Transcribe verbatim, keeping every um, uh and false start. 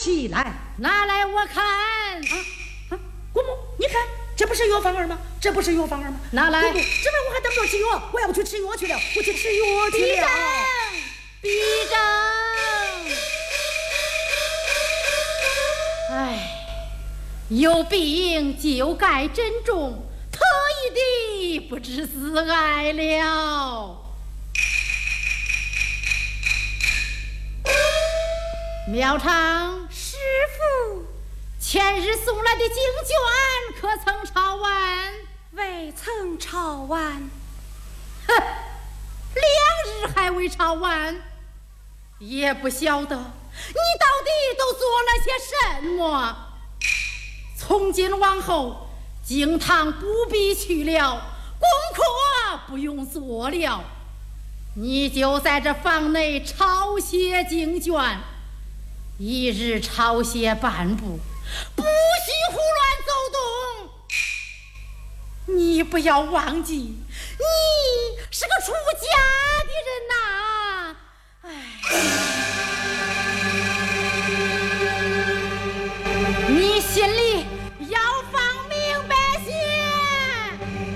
起来， 拿来我看。 啊啊！姑母，你看，这不是药方儿吗？这不是药方儿吗？ 拿来！ 姑母，这边我还等着吃药，我要去吃药去了，我去吃药去了。 逼正，哎，有病就该珍重，特意的不知自爱了。苗长师傅， 前日送来的经卷可曾抄完？ 未曾抄完。 哼，两日还未抄完，也不晓得你到底都做了些什么。从今往后，经堂不必去了，功课不用做了，你就在这房内抄写经卷，一日抄写半部，不许胡乱走动。你不要忘记，你是个出家的人。